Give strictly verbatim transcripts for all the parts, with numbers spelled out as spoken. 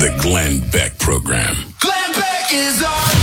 The Glenn Beck Program. Glenn Beck is on.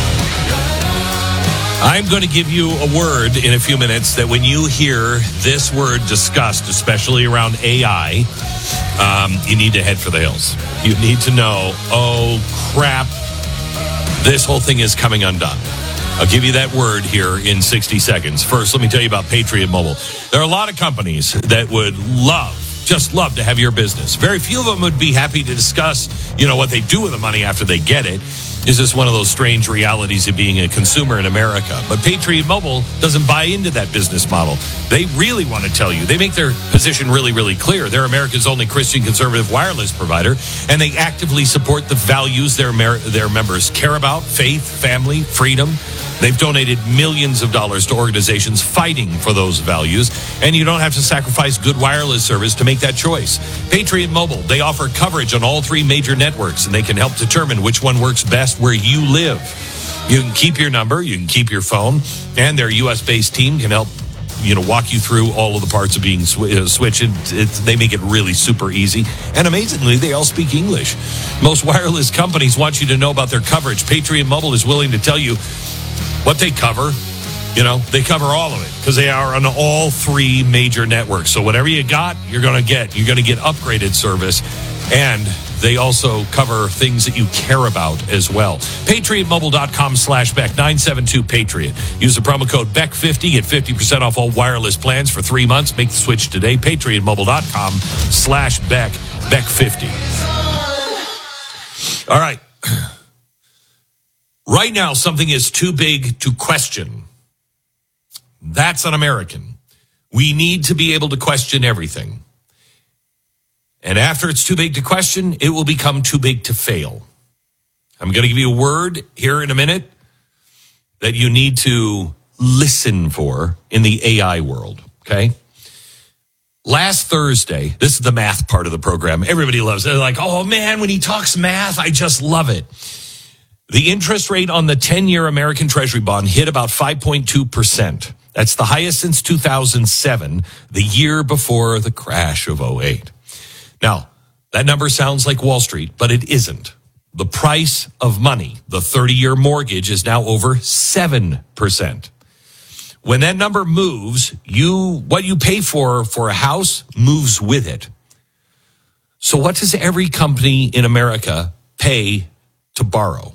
I'm going to give you a word in a few minutes that when you hear this word discussed, especially around A I, um, you need to head for the hills. You need to know, oh, crap, this whole thing is coming undone. I'll give you that word here in sixty seconds. First, let me tell you about Patriot Mobile. There are a lot of companies that would love, just love to have your business. Very few of them would be happy to discuss, you know, what they do with the money after they get it. Is this one of those strange realities of being a consumer in America? But Patriot Mobile doesn't buy into that business model. They really want to tell you. They make their position really, really clear. They're America's only Christian conservative wireless provider, and they actively support the values their, their members care about: faith, family, freedom. They've donated millions of dollars to organizations fighting for those values, and you don't have to sacrifice good wireless service to make that choice. Patriot Mobile, they offer coverage on all three major networks, and they can help determine which one works best where you live. You can keep your number, you can keep your phone, and their U S-based team can help, you know, walk you through all of the parts of being sw- uh, switched. It's, they make it really super easy. And amazingly, they all speak English. Most wireless companies want you to know about their coverage. Patriot Mobile is willing to tell you what they cover. You know, they cover all of it because they are on all three major networks. So whatever you got, you're going to get. You're going to get upgraded service. And they also cover things that you care about as well. PatriotMobile.com slash Beck, nine seven two Patriot. Use the promo code Beck fifty, get fifty percent off all wireless plans for three months. Make the switch today. PatriotMobile.com slash Beck, Beck fifty. All right. Right now, something is too big to question. That's un-American. We need to be able to question everything. And after it's too big to question, it will become too big to fail. I'm going to give you a word here in a minute that you need to listen for in the A I world, okay? Last Thursday, this is the math part of the program. Everybody loves it. They're like, oh, man, when he talks math, I just love it. The interest rate on the ten-year American Treasury bond hit about five point two percent. That's the highest since two thousand seven, the year before the crash of oh eight. Now, that number sounds like Wall Street, but it isn't. The price of money, the thirty-year mortgage, is now over seven percent. When that number moves, you what you pay for for a house moves with it. So what does every company in America pay to borrow?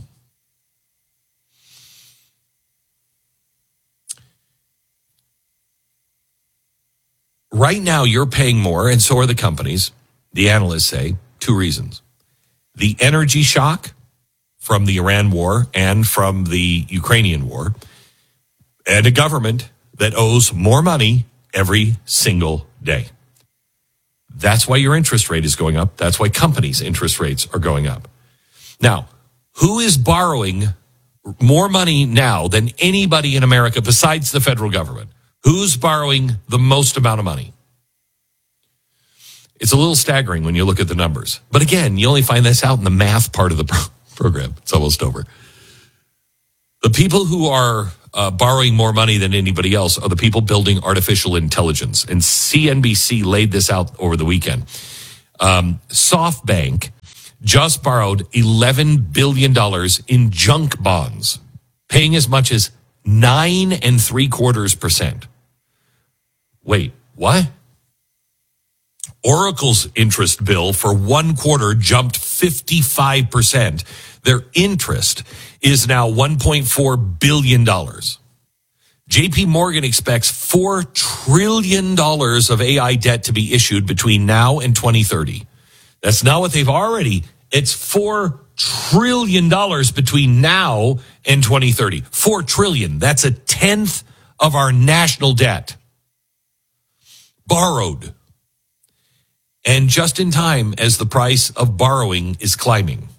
Right now, you're paying more, and so are the companies. The analysts say two reasons. The energy shock from the Iran war and from the Ukrainian war, and a government that owes more money every single day. That's why your interest rate is going up. That's why companies' interest rates are going up. Now, who is borrowing more money now than anybody in America besides the federal government? Who's borrowing the most amount of money? It's a little staggering when you look at the numbers. But again, you only find this out in the math part of the pro- program. It's almost over. The people who are uh, borrowing more money than anybody else are the people building artificial intelligence. And C N B C laid this out over the weekend. Um, SoftBank just borrowed eleven billion dollars in junk bonds, paying as much as nine and three quarters percent. Wait, what? Oracle's interest bill for one quarter jumped fifty-five percent. Their interest is now one point four billion dollars. J P Morgan expects four trillion dollars of A I debt to be issued between now and twenty thirty. That's not what they've already. It's four trillion dollars between now and twenty thirty. Four trillion. That's a tenth of our national debt. Borrowed. And just in time as the price of borrowing is climbing.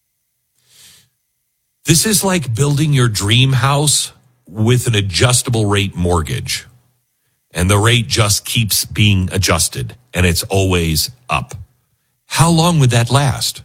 This is like building your dream house with an adjustable rate mortgage. And the rate just keeps being adjusted, and it's always up. How long would that last?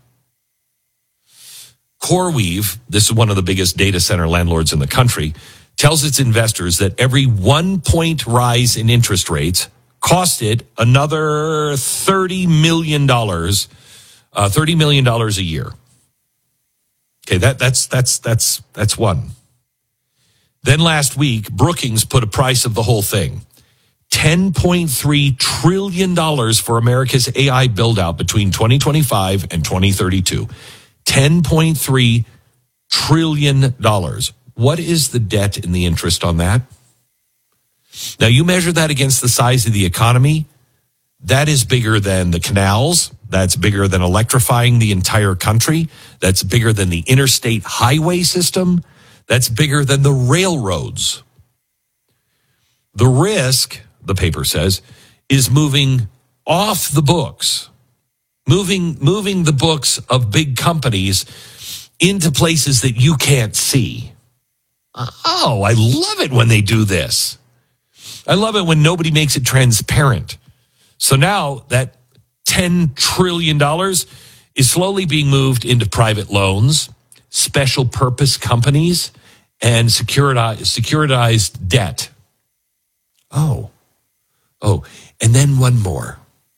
CoreWeave, this is one of the biggest data center landlords in the country, tells its investors that every one point rise in interest rates cost it another thirty million dollars uh, thirty million dollars a year. Okay, that that's that's that's that's one. Then last week, Brookings put a price of the whole thing. ten point three trillion dollars for America's A I build-out between twenty twenty-five and twenty thirty-two. ten point three trillion dollars. What is the debt and the interest on that? Now, you measure that against the size of the economy. That is bigger than the canals. That's bigger than electrifying the entire country. That's bigger than the interstate highway system. That's bigger than the railroads. The risk, the paper says, is moving off the books, moving, moving the books of big companies into places that you can't see. Oh, I love it when they do this. I love it when nobody makes it transparent. So now that ten trillion dollars is slowly being moved into private loans, special purpose companies, and securitized, securitized debt. Oh, oh, and then one more.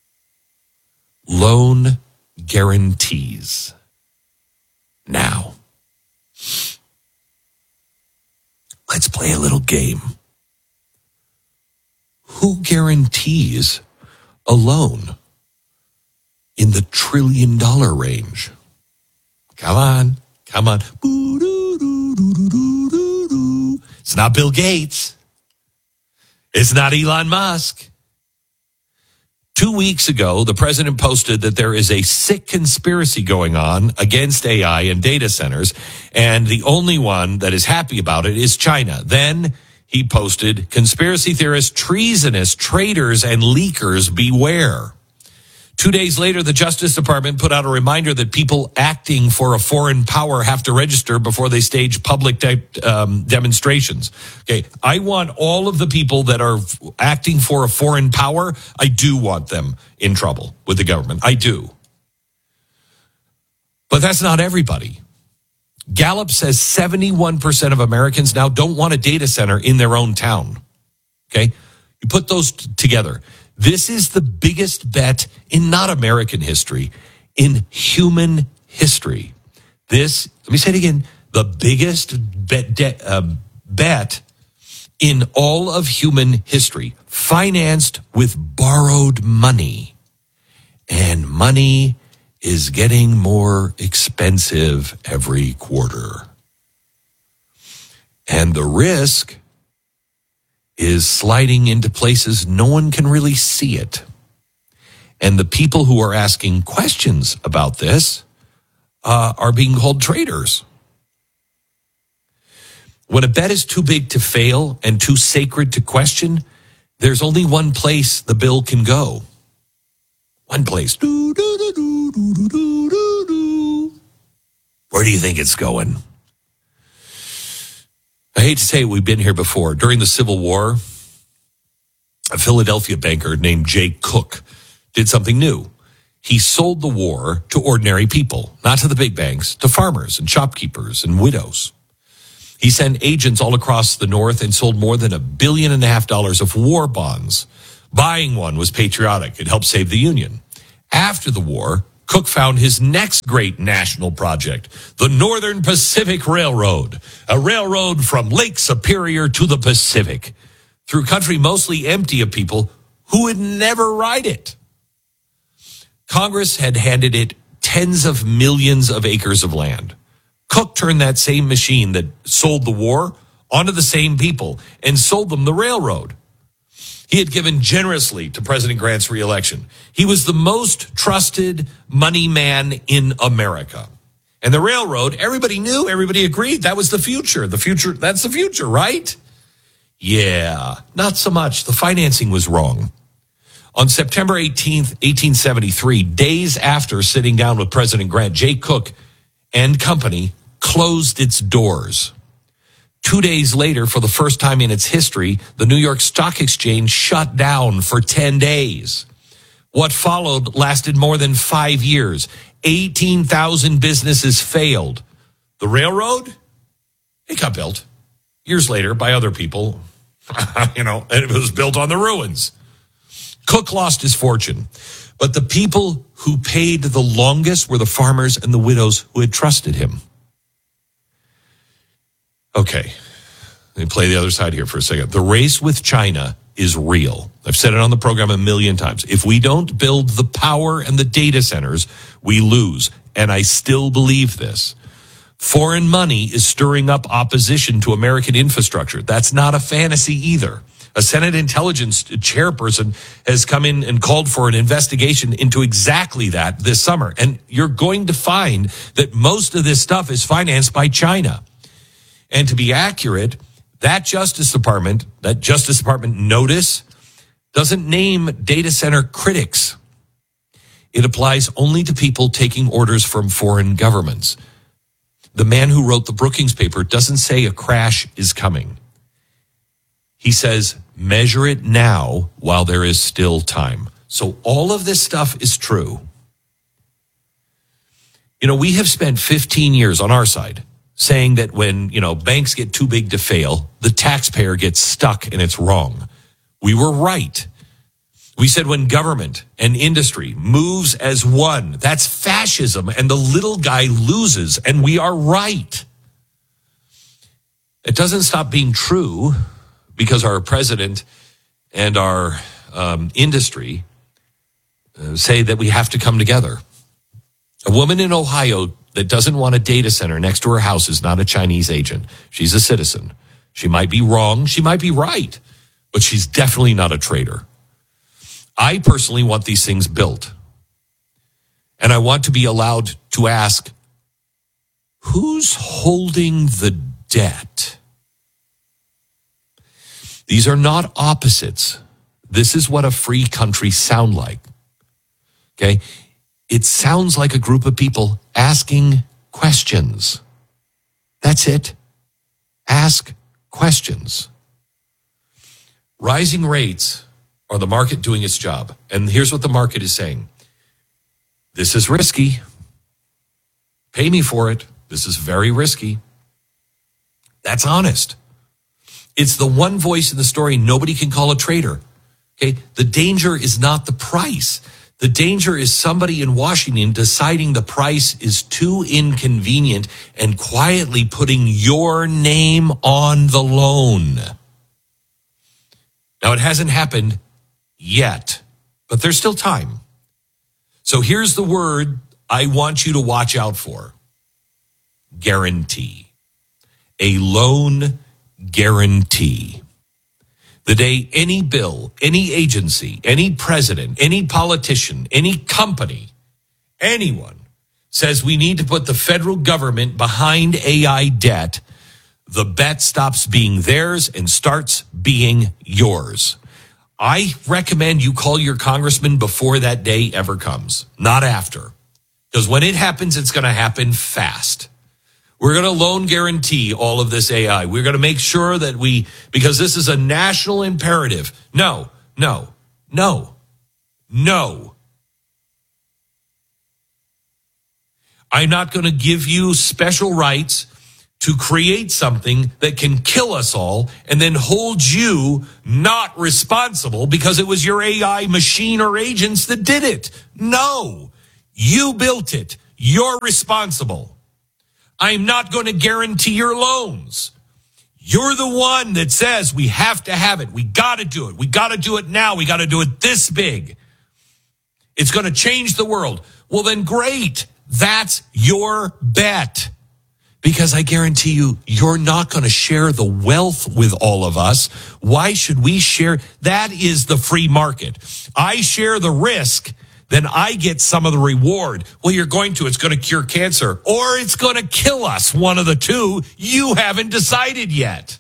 Loan guarantees. Now, let's play a little game. Who guarantees a loan in the trillion dollar range? Come on, come on. It's not Bill Gates. It's not Elon Musk. Two weeks ago, the president posted that there is a sick conspiracy going on against A I and data centers, and the only one that is happy about it is China. Then he posted, conspiracy theorists, treasonous, traitors, and leakers beware. Two days later, the Justice Department put out a reminder that people acting for a foreign power have to register before they stage public de- um, demonstrations. Okay, I want all of the people that are acting for a foreign power, I do want them in trouble with the government. I do. But that's not everybody. Gallup says seventy-one percent of Americans now don't want a data center in their own town. Okay, you put those t- together. This is the biggest bet in not American history, in human history. This, let me say it again, the biggest bet, de, uh, bet in all of human history, financed with borrowed money. And money is getting more expensive every quarter. And the risk is sliding into places no one can really see it. And the people who are asking questions about this uh, are being called traitors. When a bet is too big to fail and too sacred to question, there's only one place the bill can go. One place. Where do you think it's going? I hate to say it, we've been here before. During the Civil War, a Philadelphia banker named Jay Cook did something new. He sold the war to ordinary people, not to the big banks, to farmers and shopkeepers and widows. He sent agents all across the North and sold more than a billion and a half dollars of war bonds. Buying one was patriotic. It helped save the Union. After the war, Cook found his next great national project, the Northern Pacific Railroad, a railroad from Lake Superior to the Pacific, through country mostly empty of people who would never ride it. Congress had handed it tens of millions of acres of land. Cook turned that same machine that sold the war onto the same people and sold them the railroad. He had given generously to President Grant's reelection. He was the most trusted money man in America. And the railroad, everybody knew, everybody agreed that was the future. The future, that's the future, right? Yeah, not so much. The financing was wrong. On September eighteenth, eighteen seventy-three, days after sitting down with President Grant, Jay Cook and Company closed its doors. Two days later, for the first time in its history, the New York Stock Exchange shut down for ten days. What followed lasted more than five years. eighteen thousand businesses failed. The railroad, it got built years later by other people. You know, and it was built on the ruins. Cook lost his fortune. But the people who paid the longest were the farmers and the widows who had trusted him. Okay, let me play the other side here for a second. The race with China is real. I've said it on the program a million times. If we don't build the power and the data centers, we lose. And I still believe this. Foreign money is stirring up opposition to American infrastructure. That's not a fantasy either. A Senate Intelligence chairperson has come in and called for an investigation into exactly that this summer. And you're going to find that most of this stuff is financed by China. And to be accurate, that Justice Department, that Justice Department notice doesn't name data center critics. It applies only to people taking orders from foreign governments. The man who wrote the Brookings paper doesn't say a crash is coming. He says, measure it now while there is still time. So all of this stuff is true. You know, we have spent fifteen years on our side saying that when, you know, banks get too big to fail, the taxpayer gets stuck and it's wrong. We were right. We said when government and industry moves as one, that's fascism and the little guy loses, and we are right. It doesn't stop being true because our president and our um, industry uh, say that we have to come together. A woman in Ohio that doesn't want a data center next to her house is not a Chinese agent. She's a citizen. She might be wrong. She might be right, but she's definitely not a traitor. I personally want these things built. And I want to be allowed to ask, who's holding the debt? These are not opposites. This is what a free country sound like. Okay? It sounds like a group of people asking questions. That's it. Ask questions. Rising rates are the market doing its job. And here's what the market is saying. This is risky. Pay me for it. This is very risky. That's honest. It's the one voice in the story nobody can call a traitor. Okay? The danger is not the price. The danger is somebody in Washington deciding the price is too inconvenient and quietly putting your name on the loan. Now, it hasn't happened yet, but there's still time. So here's the word I want you to watch out for. Guarantee. A loan guarantee. The day any bill, any agency, any president, any politician, any company, anyone says we need to put the federal government behind A I debt, the bet stops being theirs and starts being yours. I recommend you call your congressman before that day ever comes, not after. Because when it happens, it's going to happen fast. We're going to loan guarantee all of this A I. We're going to make sure that we, because this is a national imperative. No, no, no, no. I'm not going to give you special rights to create something that can kill us all and then hold you not responsible because it was your A I machine or agents that did it. No, you built it. You're responsible. I'm not going to guarantee your loans. You're the one that says we have to have it. We got to do it. We got to do it now. We got to do it this big. It's going to change the world. Well, then great. That's your bet. Because I guarantee you, you're not going to share the wealth with all of us. Why should we share? That is the free market. I share the risk, then I get some of the reward. Well, you're going to. It's going to cure cancer. Or it's going to kill us. One of the two. You haven't decided yet.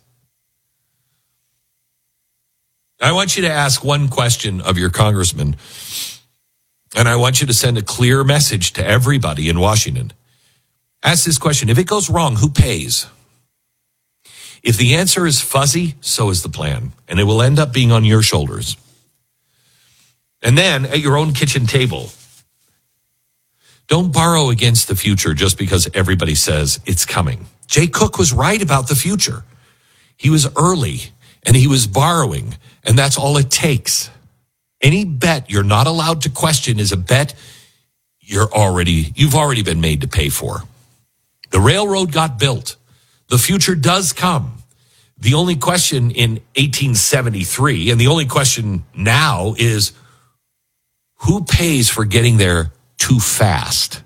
I want you to ask one question of your congressman. And I want you to send a clear message to everybody in Washington. Ask this question. If it goes wrong, who pays? If the answer is fuzzy, so is the plan. And it will end up being on your shoulders. And then at your own kitchen table, don't borrow against the future just because everybody says it's coming. Jay Cook was right about the future. He was early and he was borrowing, and that's all it takes. Any bet you're not allowed to question is a bet you're already, you've already been made to pay for. The railroad got built. The future does come. The only question in eighteen seventy-three, and the only question now is, who pays for getting there too fast?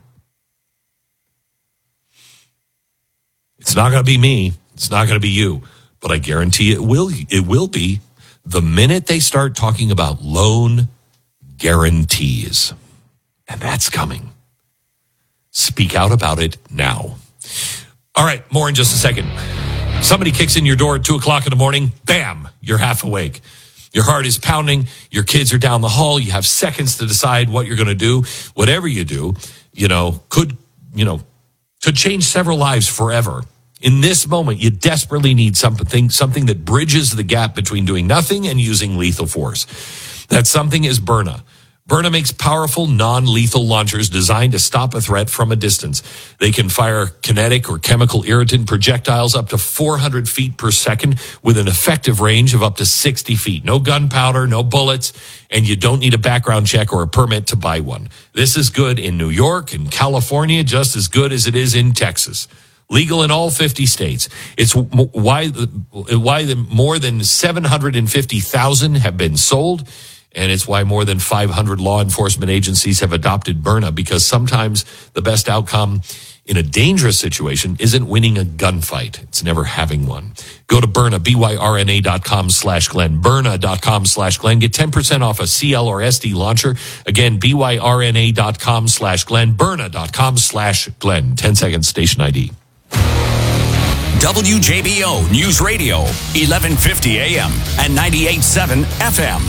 It's not going to be me. It's not going to be you. But I guarantee it will, it will be the minute they start talking about loan guarantees. And that's coming. Speak out about it now. All right, more in just a second. Somebody kicks in your door at two o'clock in the morning. Bam, you're half awake. Your heart is pounding. Your kids are down the hall. You have seconds to decide what you're going to do. Whatever you do, you know, could, you know, could change several lives forever. In this moment, you desperately need something, something that bridges the gap between doing nothing and using lethal force. That something is Byrna. Byrna makes powerful, non-lethal launchers designed to stop a threat from a distance. They can fire kinetic or chemical irritant projectiles up to four hundred feet per second with an effective range of up to sixty feet. No gunpowder, no bullets, and you don't need a background check or a permit to buy one. This is good in New York and California, just as good as it is in Texas. Legal in all fifty states. It's why why the more than seven hundred fifty thousand have been sold. And it's why more than five hundred law enforcement agencies have adopted Byrna, because sometimes the best outcome in a dangerous situation isn't winning a gunfight. It's never having one. Go to Byrna, B Y R N A dot com slash Glenn, Byrna dot com slash Glenn. Get ten percent off a C L or S D launcher. Again, B Y R N A dot com slash Glenn, Byrna dot com slash Glenn. ten seconds, station I D. W J B O News Radio, eleven fifty A M and ninety-eight point seven F M.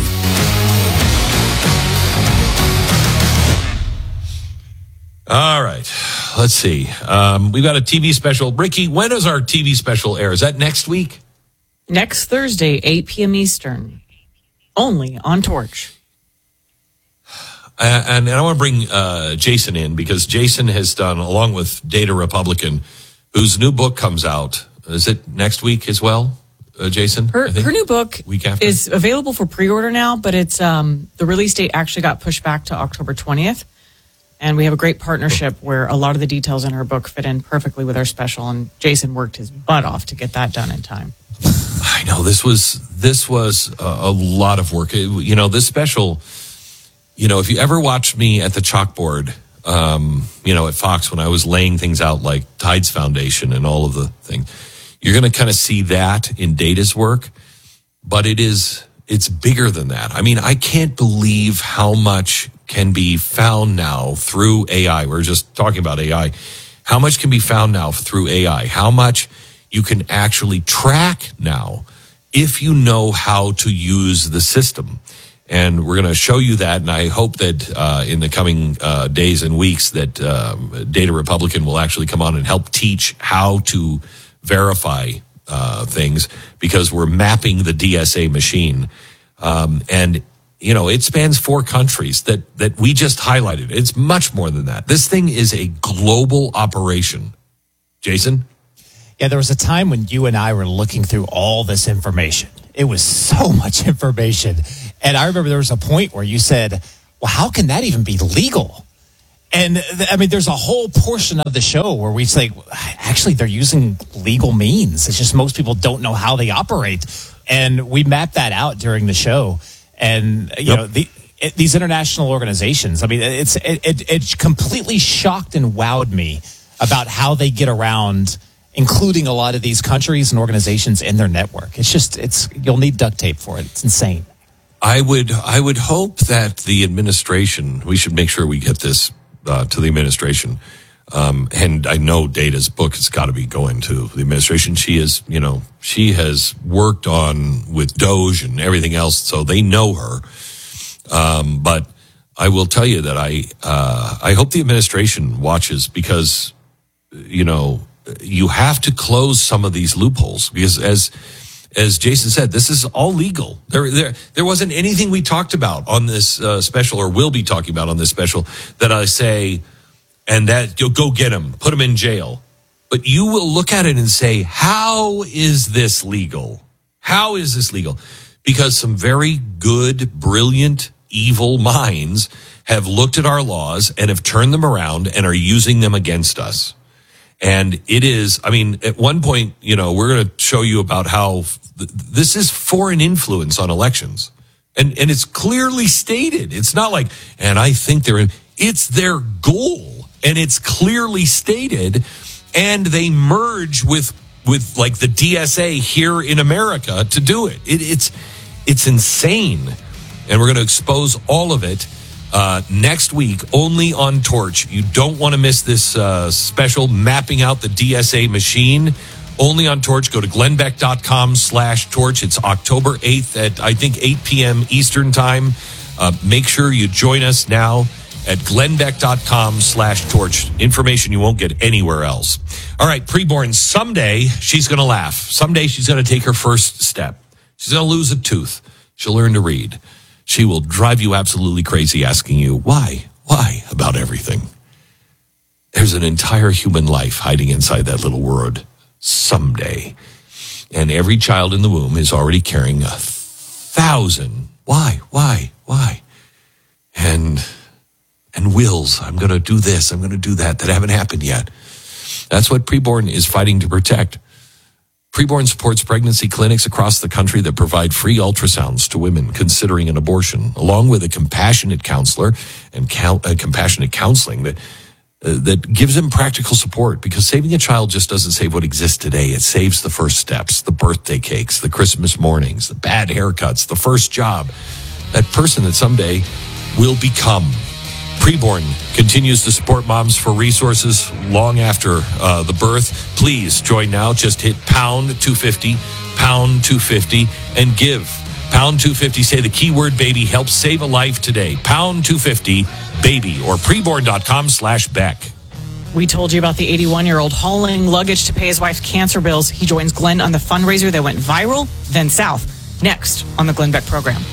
All right, let's see. Um, we've got a T V special. Ricky, when is our T V special air? Is that next week? Next Thursday, eight p.m. Eastern, only on Torch. Uh, and, and I want to bring uh, Jason in, because Jason has done, along with Data Republican, whose new book comes out. Is it next week as well, uh, Jason? Her, her new book week after? is available for pre-order now, but it's um, the release date actually got pushed back to October twentieth. And we have a great partnership where a lot of the details in her book fit in perfectly with our special. And Jason worked his butt off to get that done in time. I know this was this was a, a lot of work. It, you know, this special, you know, if you ever watched me at the chalkboard, um, you know, at Fox when I was laying things out like Tides Foundation and all of the things, you're going to kind of see that in Data's work. But it is, it's bigger than that. I mean, I can't believe how much can be found now through A I. We're just talking about A I. How much can be found now through A I? How much you can actually track now if you know how to use the system. And we're going to show you that. And I hope that uh, in the coming uh, days and weeks that um, Data Republican will actually come on and help teach how to verify uh, things, because we're mapping the D S A machine. Um, and You know, it spans four countries that, that we just highlighted. It's much more than that. This thing is a global operation. Jason? Yeah, there was a time when you and I were looking through all this information. It was so much information. And I remember there was a point where you said, well, how can that even be legal? And I mean, there's a whole portion of the show where we say, actually, they're using legal means. It's just most people don't know how they operate. And we mapped that out during the show. And, you yep. know, the, it, these international organizations, I mean, it's it, it, it completely shocked and wowed me about how they get around including a lot of these countries and organizations in their network. It's just, it's you'll need duct tape for it. It's insane. I would I would hope that the administration, we should make sure we get this uh, to the administration. Um, and I know Data's book has got to be going to the administration. She is, you know, she has worked on with Doge and everything else, so they know her. Um, but I will tell you that I, uh, I hope the administration watches, because, you know, you have to close some of these loopholes, because as, as Jason said, this is all legal. There, there, there wasn't anything we talked about on this uh, special, or will be talking about on this special, that I say, and that you'll go get him, put him in jail. But you will look at it and say, how is this legal? How is this legal? Because some very good, brilliant evil minds have looked at our laws and have turned them around and are using them against us. And it is, I mean, at one point, you know, we're going to show you about how th- this is foreign influence on elections. And and it's clearly stated. It's not like, and I think they're in, it's their goal. And it's clearly stated. And they merge with, with like the D S A here in America to do it. it it's, it's insane. And we're going to expose all of it uh, next week, only on Torch. You don't want to miss this uh, special mapping out the D S A machine. Only on Torch. Go to glennbeck.com slash torch. It's October eighth at, I think, eight p.m. Eastern time. Uh, make sure you join us now at glennbeck.com slash torch. Information you won't get anywhere else. All right, preborn, someday she's going to laugh. Someday she's going to take her first step. She's going to lose a tooth. She'll learn to read. She will drive you absolutely crazy asking you, why? Why about everything? There's an entire human life hiding inside that little word, someday. And every child in the womb is already carrying a thousand, why, why, why? And, and wills, I'm going to do this, I'm going to do that, that haven't happened yet. That's what preborn is fighting to protect. Preborn supports pregnancy clinics across the country that provide free ultrasounds to women considering an abortion, along with a compassionate counselor and count, uh, compassionate counseling that uh, that gives them practical support. Because saving a child just doesn't save what exists today. It saves the first steps, the birthday cakes, the Christmas mornings, the bad haircuts, the first job, that person that someday will become. Preborn continues to support moms for resources long after uh, the birth. Please join now. Just hit pound two fifty, pound two fifty, and give. Pound two fifty, say the keyword baby, help save a life today. Pound two fifty, baby, or preborn.com slash Beck. We told you about the eighty-one-year-old hauling luggage to pay his wife's cancer bills. He joins Glenn on the fundraiser that went viral, then south. Next on the Glenn Beck program.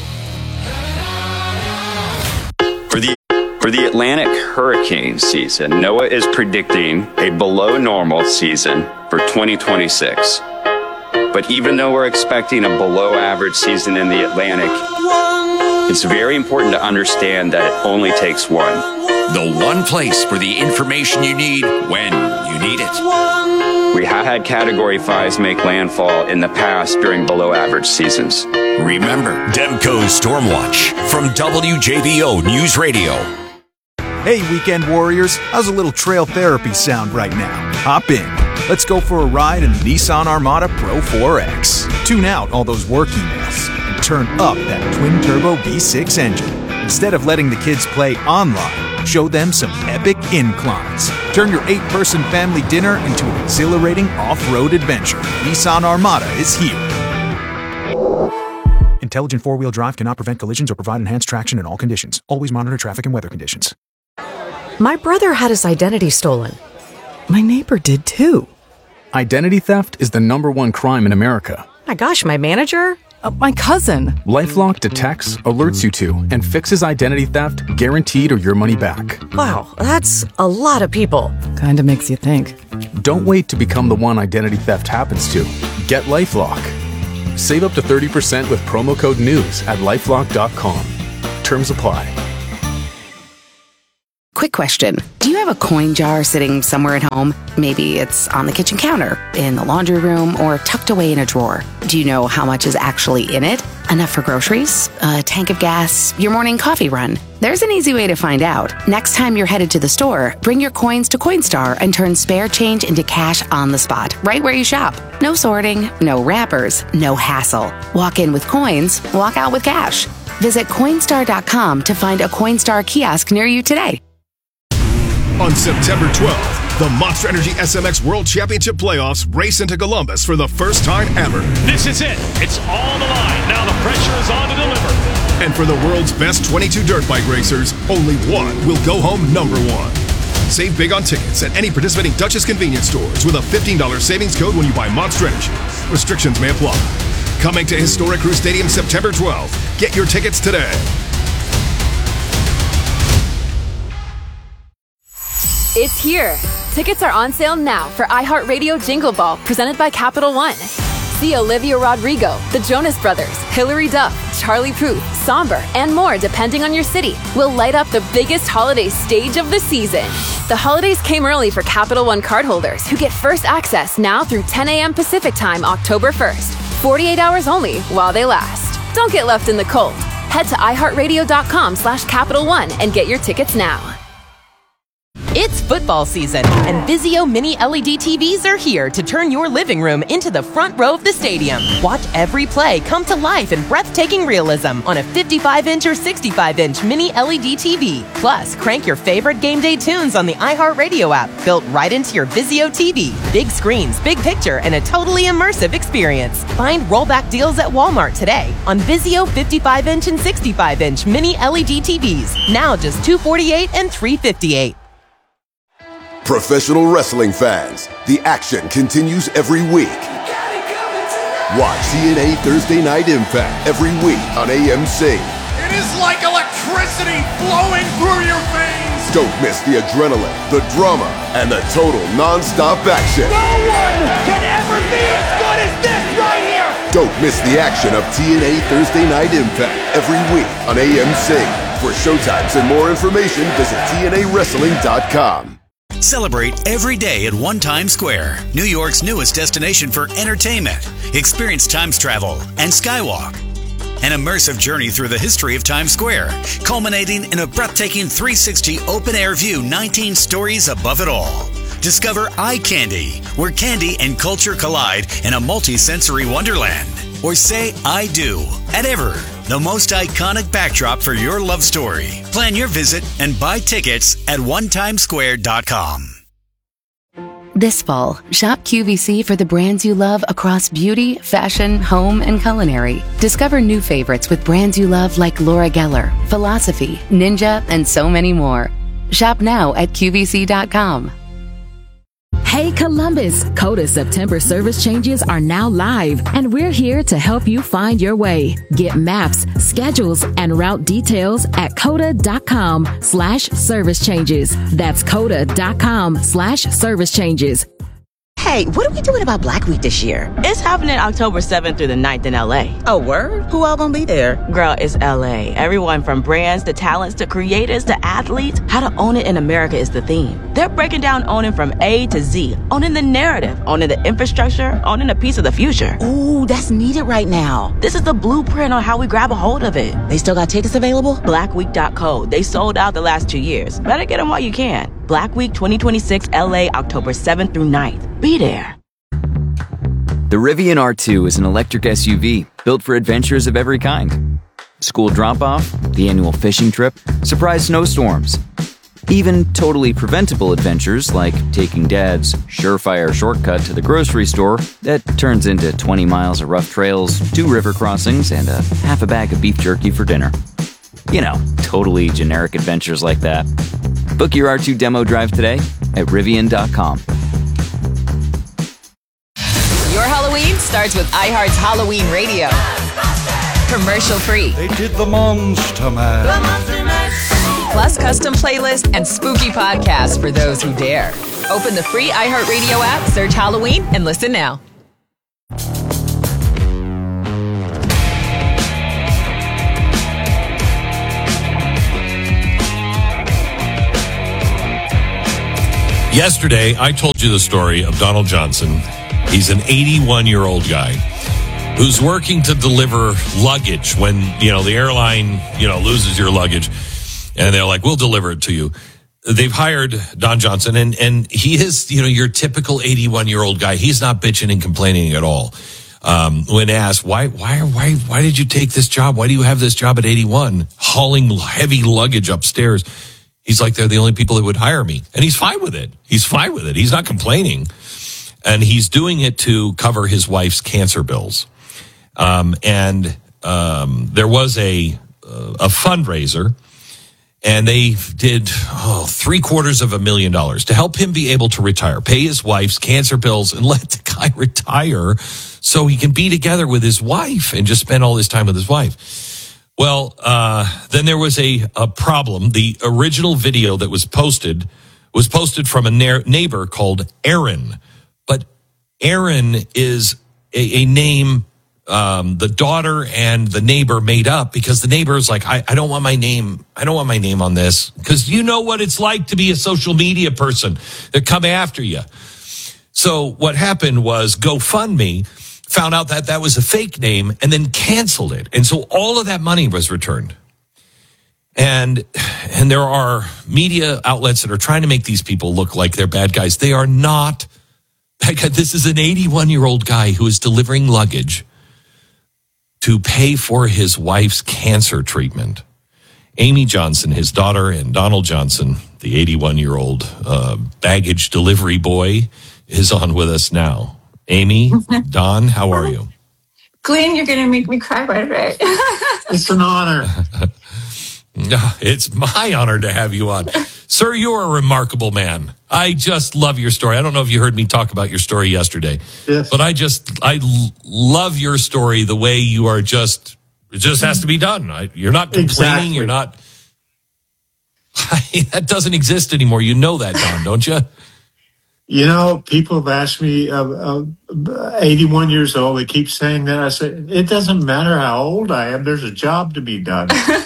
For the For the Atlantic hurricane season, NOAA is predicting a below normal season for twenty twenty-six. But even though we're expecting a below average season in the Atlantic, it's very important to understand that it only takes one. The one place for the information you need when you need it. We have had Category fives make landfall in the past during below average seasons. Remember, Demco's Stormwatch from W J B O News Radio. Hey, weekend warriors, how's a little trail therapy sound right now? Hop in. Let's go for a ride in the Nissan Armada Pro four X. Tune out all those work emails and turn up that twin-turbo V six engine. Instead of letting the kids play online, show them some epic inclines. Turn your eight-person family dinner into an exhilarating off-road adventure. Nissan Armada is here. Intelligent four-wheel drive cannot prevent collisions or provide enhanced traction in all conditions. Always monitor traffic and weather conditions. My brother had his identity stolen. My neighbor did too. Identity theft is the number one crime in America. My gosh, my manager? Uh, my cousin. LifeLock detects, alerts you to, and fixes identity theft guaranteed or your money back. Wow, that's a lot of people. Kinda makes you think. Don't wait to become the one identity theft happens to. Get LifeLock. Save up to thirty percent with promo code NEWS at lifelock dot com. Terms apply. Quick question. Do you have a coin jar sitting somewhere at home? Maybe it's on the kitchen counter, in the laundry room, or tucked away in a drawer. Do you know how much is actually in it? Enough for groceries? A tank of gas? Your morning coffee run? There's an easy way to find out. Next time you're headed to the store, bring your coins to Coinstar and turn spare change into cash on the spot, right where you shop. No sorting, no wrappers, no hassle. Walk in with coins, walk out with cash. Visit Coinstar dot com to find a Coinstar kiosk near you today. On September twelfth, the Monster Energy S M X World Championship Playoffs race into Columbus for the first time ever. This is it. It's on the line. Now the pressure is on to deliver. And for the world's best twenty-two dirt bike racers, only one will go home number one. Save big on tickets at any participating Dutchess convenience stores with a fifteen dollars savings code when you buy Monster Energy. Restrictions may apply. Coming to Historic Crew Stadium September twelfth. Get your tickets today. It's here. Tickets are on sale now for iHeartRadio Jingle Ball, presented by Capital One. See Olivia Rodrigo, the Jonas Brothers, Hilary Duff, Charlie Puth, Somber, and more depending on your city, will light up the biggest holiday stage of the season. The holidays came early for Capital One cardholders who get first access now through ten a.m. Pacific Time, October first. forty-eight hours only while they last. Don't get left in the cold. Head to iHeartRadio.com slash Capital One and get your tickets now. It's football season, and Vizio Mini L E D T Vs are here to turn your living room into the front row of the stadium. Watch every play come to life in breathtaking realism on a fifty-five inch or sixty-five inch Mini L E D T V. Plus, crank your favorite game day tunes on the iHeartRadio app, built right into your Vizio T V. Big screens, big picture, and a totally immersive experience. Find rollback deals at Walmart today on Vizio fifty-five inch and sixty-five inch Mini L E D T Vs. Now just two hundred forty-eight dollars and three hundred fifty-eight dollars. Professional wrestling fans, the action continues every week. Watch T N A Thursday Night Impact every week on A M C. It is like electricity flowing through your veins. Don't miss the adrenaline, the drama, and the total non-stop action. No one can ever be as good as this right here. Don't miss the action of T N A Thursday Night Impact every week on A M C. For showtimes and more information, visit T N A wrestling dot com. Celebrate every day at One Times Square, New York's newest destination for entertainment. Experience Times travel and Skywalk. An immersive journey through the history of Times Square, culminating in a breathtaking three sixty open-air view, nineteen stories above it all. Discover Eye Candy, where candy and culture collide in a multi-sensory wonderland. Or say I do at Ever, the most iconic backdrop for your love story. Plan your visit and buy tickets at one times square dot com. This fall, shop Q V C for the brands you love across beauty, fashion, home, and culinary. Discover new favorites with brands you love like Laura Geller, Philosophy, Ninja, and so many more. Shop now at Q V C dot com. Hey Columbus, Coda September service changes are now live, and we're here to help you find your way. Get maps, schedules, and route details at coda.com slash service changes. That's coda.com slash service changes. Hey, what are we doing about Black Week this year? It's happening October seventh through the ninth in L A. Oh, word? Who all gonna be there? Girl, it's L A. Everyone from brands to talents to creators to athletes. How to own it in America is the theme. They're breaking down owning from A to Z. Owning the narrative, owning the infrastructure, owning a piece of the future. Ooh, that's needed right now. This is the blueprint on how we grab a hold of it. They still got tickets available? black week dot co. They sold out the last two years. Better get them while you can. Black Week twenty twenty-six L A, October seventh through ninth. Be there. The Rivian R two is an electric S U V built for adventures of every kind. School drop-off, the annual fishing trip, surprise snowstorms. Even totally preventable adventures like taking Dad's surefire shortcut to the grocery store that turns into twenty miles of rough trails, two river crossings, and a half a bag of beef jerky for dinner. You know, totally generic adventures like that. Book your R two demo drive today at Rivian dot com. Your Halloween starts with iHeart's Halloween Radio. Commercial free. They did the Monster Mash. Plus custom playlists and spooky podcasts for those who dare. Open the free iHeartRadio app, search Halloween, and listen now. Yesterday, I told you the story of Donald Johnson. He's an eighty-one-year-old guy who's working to deliver luggage when, you know, the airline, you know, loses your luggage. And they're like, we'll deliver it to you. They've hired Don Johnson, and, and he is, you know, your typical eighty-one-year-old guy. He's not bitching and complaining at all. Um, when asked, why, why, why, why did you take this job? Why do you have this job at eighty-one, hauling heavy luggage upstairs? He's like, they're the only people that would hire me. And he's fine with it. He's fine with it. He's not complaining. And he's doing it to cover his wife's cancer bills. Um, and um, there was a uh, a fundraiser, and they did oh, three quarters of a million dollars to help him be able to retire, pay his wife's cancer bills, and let the guy retire so he can be together with his wife and just spend all his time with his wife. Well, uh, then there was a, a problem. The original video that was posted was posted from a na- neighbor called Aaron. But Aaron is a, a name um, the daughter and the neighbor made up because the neighbor is like, I, I don't want my name. I don't want my name on this because you know what it's like to be a social media person. They come after you. So what happened was GoFundMe found out that that was a fake name and then canceled it. And so all of that money was returned. And and there are media outlets that are trying to make these people look like they're bad guys. They are not bad guys. This is an eighty-one-year-old guy who is delivering luggage to pay for his wife's cancer treatment. Amy Johnson, his daughter, and Donald Johnson, the eighty-one-year-old uh, baggage delivery boy, is on with us now. Amy, Don, how are you? Glenn, you're going to make me cry right away. It's an honor. It's my honor to have you on. Sir, you're a remarkable man. I just love your story. I don't know if you heard me talk about your story yesterday, yes. But I just, I l- love your story, the way you are just, it just has to be done. I, you're not complaining. Exactly. You're not, that doesn't exist anymore. You know that, Don, don't you? You know, people have asked me, uh, uh, eighty-one years old, they keep saying that. I said, it doesn't matter how old I am. There's a job to be done. God,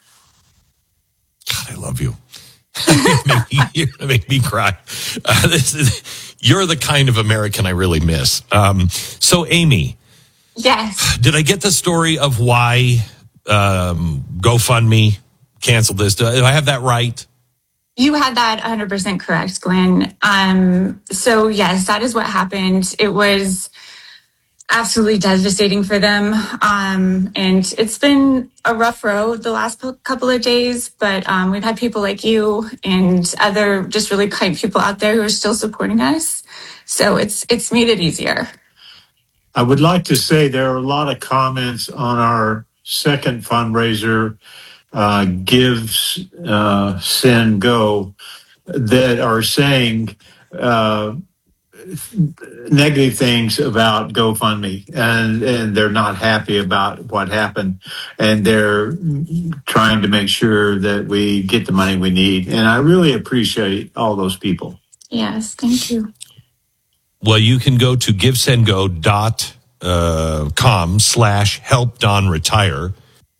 I love you. You're going to make me cry. Uh, this is, you're the kind of American I really miss. Um, so, Amy. Yes. Did I get the story of why um, GoFundMe canceled this? Do I have that right? You had that one hundred percent correct, Glenn. Um, so, yes, that is what happened. It was absolutely devastating for them. Um, and it's been a rough road the last couple of days, but um, we've had people like you and other just really kind people out there who are still supporting us. So it's it's made it easier. I would like to say there are a lot of comments on our second fundraiser, uh, Give, uh, Send, Go, that are saying uh, negative things about GoFundMe, and, and they're not happy about what happened, and they're trying to make sure that we get the money we need. And I really appreciate all those people. Yes, thank you. Well, you can go to givesendgo dot com slash help Don retire.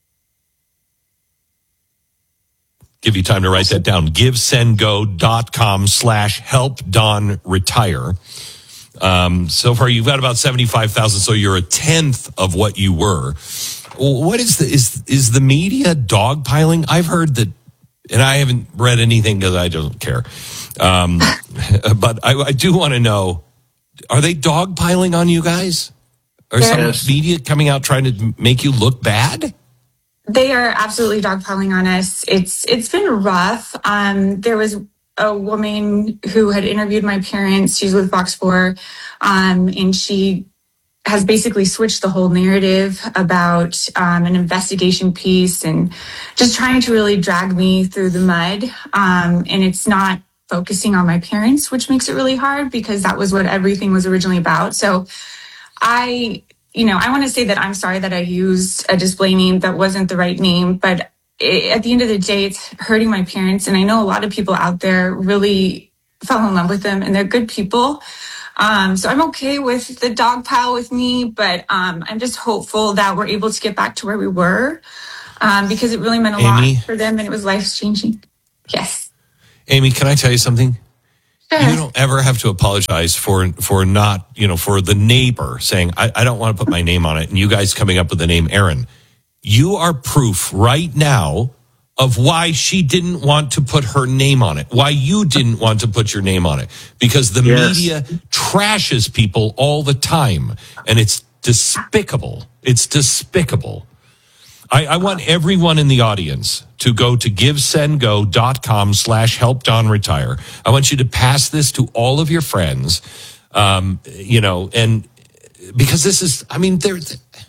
Give you time to write that down. givesendgo dot com slash help Don retire. Um, so far, you've got about seventy-five thousand, so you're a tenth of what you were. What is the, is, is the media dogpiling? I've heard that, and I haven't read anything because I don't care. Um, but I, I do want to know, are they dogpiling on you guys? Are Yes. some media coming out trying to make you look bad? They are absolutely dogpiling on us. It's it's been rough. Um, there was a woman who had interviewed my parents. She's with Fox four, um, and she has basically switched the whole narrative about um, an investigation piece and just trying to really drag me through the mud. Um, and it's not focusing on my parents, which makes it really hard because that was what everything was originally about. So I, you know, I want to say that I'm sorry that I used a display name that wasn't the right name, but it, at the end of the day, it's hurting my parents. And I know a lot of people out there really fell in love with them and they're good people. Um, so I'm okay with the dog pile with me, but um, I'm just hopeful that we're able to get back to where we were um, because it really meant a Amy? lot for them and it was life changing. Yes. Amy, can I tell you something? Sure. You don't ever have to apologize for for not, you know, for the neighbor saying, I, I don't want to put my name on it, and you guys coming up with the name Aaron. You are proof right now of why she didn't want to put her name on it, why you didn't want to put your name on it, because the Yes. media trashes people all the time, and it's despicable. It's despicable. I, I want everyone in the audience to go to givesendgo dot com slash help Don retire. I want you to pass this to all of your friends, um, you know, and because this is, I mean, there.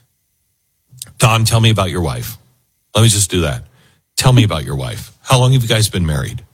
Don, tell me about your wife. Let me just do that. Tell me about your wife. How long have you guys been married?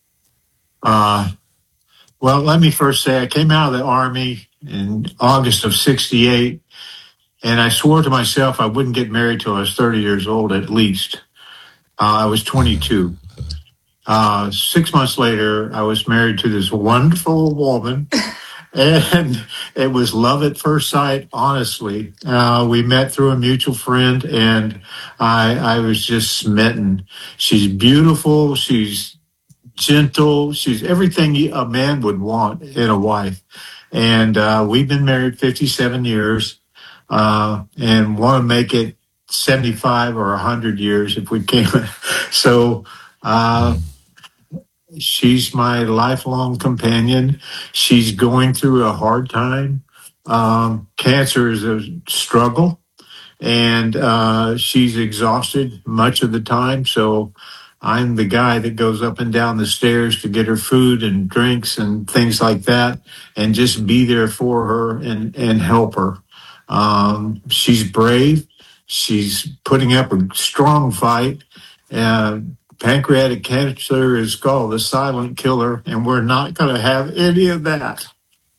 Uh, well, let me first say I came out of the Army in August of sixty-eight, and I swore to myself I wouldn't get married till I was thirty years old at least. Uh, I was twenty-two. Uh, six months later, I was married to this wonderful woman, and it was love at first sight, honestly. Uh, we met through a mutual friend, and I, I was just smitten. She's beautiful. She's gentle. She's everything a man would want in a wife. And uh, we've been married fifty-seven years uh, and want to make it seventy-five or one hundred years if we can. So uh, she's my lifelong companion. She's going through a hard time. Um, cancer is a struggle, and uh, she's exhausted much of the time. So I'm the guy that goes up and down the stairs to get her food and drinks and things like that, and just be there for her and, and help her. Um, she's brave. She's putting up a strong fight. Uh, pancreatic cancer is called the silent killer, and we're not going to have any of that.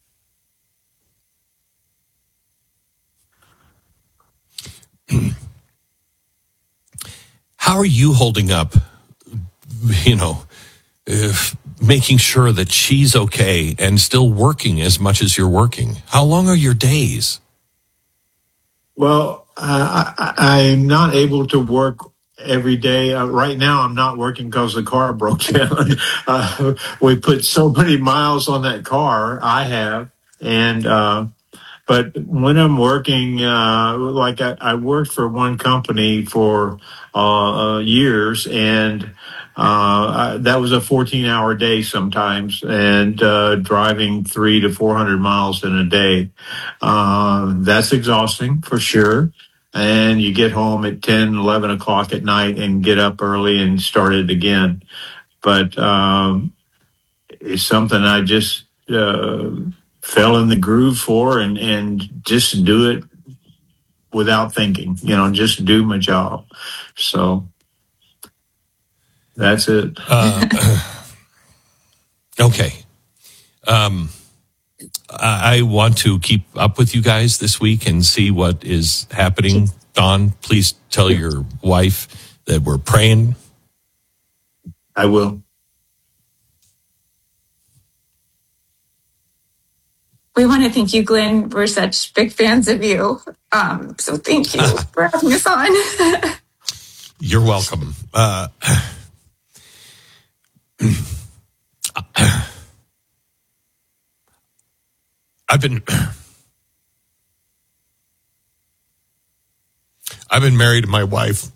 How are you holding up, you know, uh, making sure that she's okay and still working as much as you're working? How long are your days? Well, uh, I, I'm not able to work every day. Uh, right now, I'm not working because the car broke down. uh, we put so many miles on that car, I have, and uh, but when I'm working, uh, like I, I worked for one company for uh, uh, years, and uh, I, that was a fourteen-hour day sometimes, and uh, driving three to four hundred miles in a day. Uh, that's exhausting for sure. And you get home at ten, eleven o'clock at night and get up early and start it again. But um, it's something I just uh, fell in the groove for, and, and just do it without thinking, you know, just do my job. So that's it. Uh, okay. Um, I want to keep up with you guys this week and see what is happening. Don, please tell your wife that we're praying. I will. We want to thank you, Glenn. We're such big fans of you. Um, so thank you for having us on. You're welcome. Uh, I've been I've been married to my wife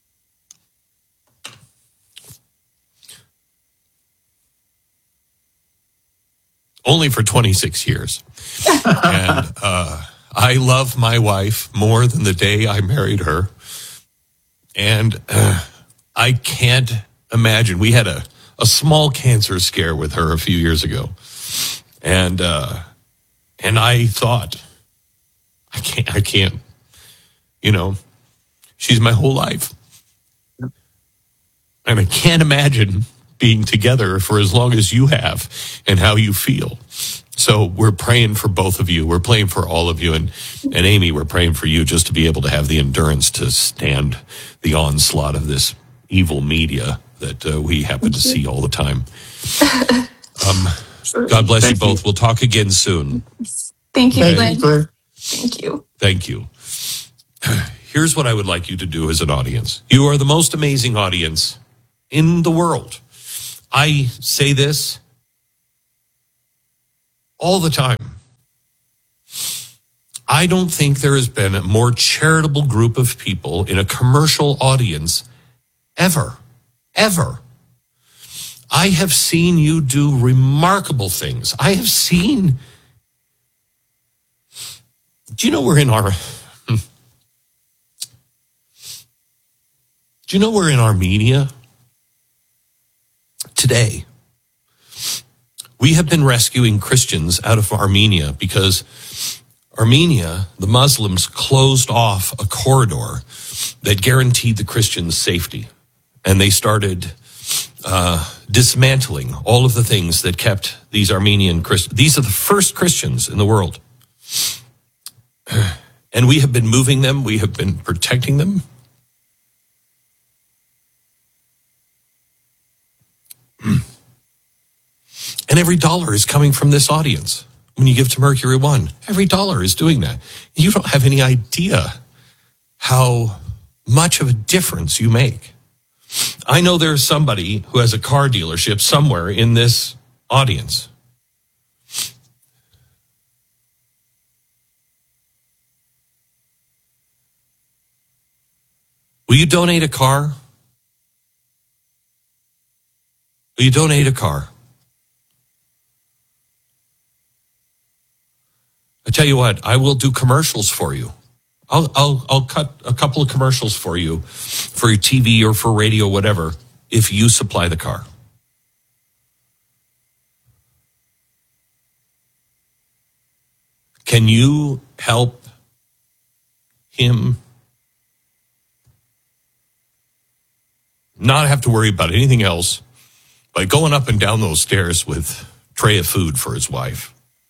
only for twenty-six years. And uh, I love my wife more than the day I married her. And uh, I can't imagine. We had a, a small cancer scare with her a few years ago. And uh, and I thought, I can't, I can't, you know, she's my whole life. And I can't imagine being together for as long as you have and how you feel. So we're praying for both of you. We're praying for all of you. And, and Amy, we're praying for you just to be able to have the endurance to stand the onslaught of this evil media that uh, we happen to see all the time. Um, God bless Thank you both. You. We'll talk again soon. Thank you, Thank Glenn. you. Thank you. Thank you. Here's what I would like you to do as an audience. You are the most amazing audience in the world. I say this all the time. I don't think there has been a more charitable group of people in a commercial audience ever, ever. I have seen you do remarkable things. I have seen, do you know we're in our, do you know we're in Armenia today? We have been rescuing Christians out of Armenia because Armenia, the Muslims, closed off a corridor that guaranteed the Christians safety. And they started uh, dismantling all of the things that kept these Armenian Christians. These are the first Christians in the world. And we have been moving them. We have been protecting them. And every dollar is coming from this audience. when you give to Mercury One. Every dollar is doing that. You don't have any idea how much of a difference you make. I know there's somebody who has a car dealership somewhere in this audience. Will you donate a car? Will you donate a car? I tell you what, I will do commercials for you. I'll I'll I'll cut a couple of commercials for you, for your T V or for radio, whatever, if you supply the car. Can you help him not have to worry about anything else by going up and down those stairs with a tray of food for his wife?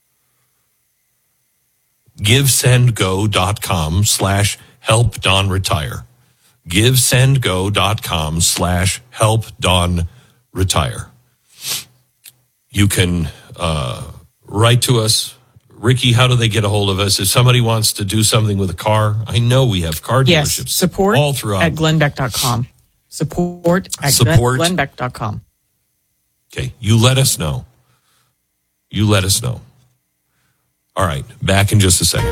GiveSendGo.com slash help Don retire. GiveSendGo.com slash help Don retire. You can uh, write to us. Ricky, how do they get a hold of us? If somebody wants to do something with a car, I know we have car yes, dealerships support all throughout. at glenbeck dot com. Support at Support. glenbeck dot com. Okay, you let us know. You let us know. All right, back in just a second.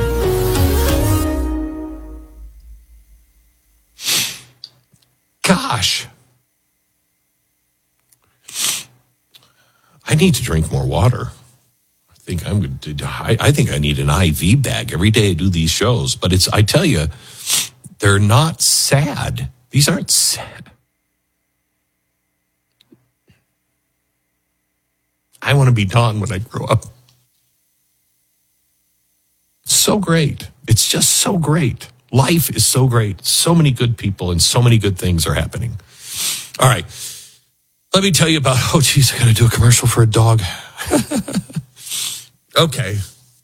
Gosh. I need to drink more water. I think I'm going to, I, I think I need an I V bag every day I do these shows. But it's, I tell you, they're not sad. These aren't sad. I want to be Don when I grow up. So great. It's just so great. Life is so great. So many good people and so many good things are happening. All right. Let me tell you about, oh, geez, I got to do a commercial for a dog. Okay.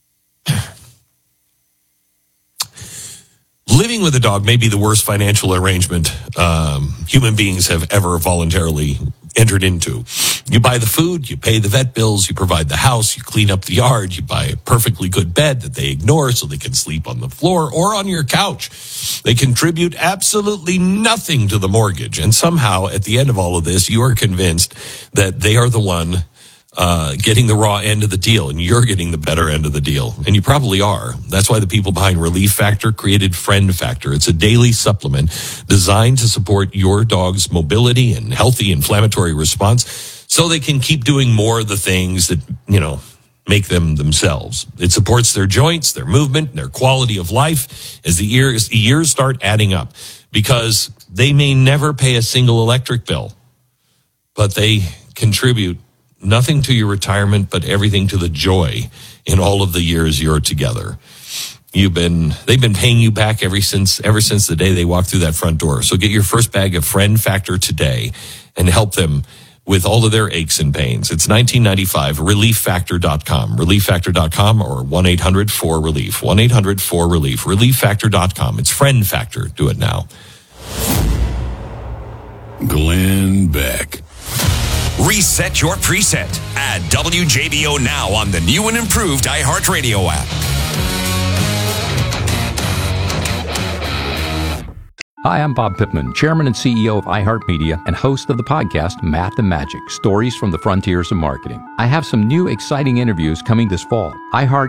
Living with a dog may be the worst financial arrangement um, human beings have ever voluntarily entered into. You buy the food, you pay the vet bills, you provide the house, you clean up the yard, you buy a perfectly good bed that they ignore so they can sleep on the floor or on your couch. They contribute absolutely nothing to the mortgage. And somehow, at the end of all of this, you are convinced that they are the one uh, getting the raw end of the deal and you're getting the better end of the deal. And you probably are. That's why the people behind Relief Factor created Friend Factor. It's a daily supplement designed to support your dog's mobility and healthy inflammatory response so they can keep doing more of the things that, you know, make them themselves. It supports their joints, their movement, their quality of life as the years, the years start adding up, because they may never pay a single electric bill, but they contribute nothing to your retirement, but everything to the joy in all of the years you're together. You've been, they've been paying you back ever since, ever since the day they walked through that front door. So get your first bag of Friend Factor today and help them with all of their aches and pains. It's nineteen ninety-five, relief factor dot com, relief factor dot com, or one eight hundred four relief, one eight hundred four relief, relief factor dot com. It's Friend Factor. Do it now. Glenn Beck. Reset your preset. Add W J B O now on the new and improved iHeartRadio app. Hi, I'm Bob Pittman, Chairman and C E O of iHeartMedia and host of the podcast Math and Magic, Stories from the Frontiers of Marketing. I have some new exciting interviews coming this fall. iHeart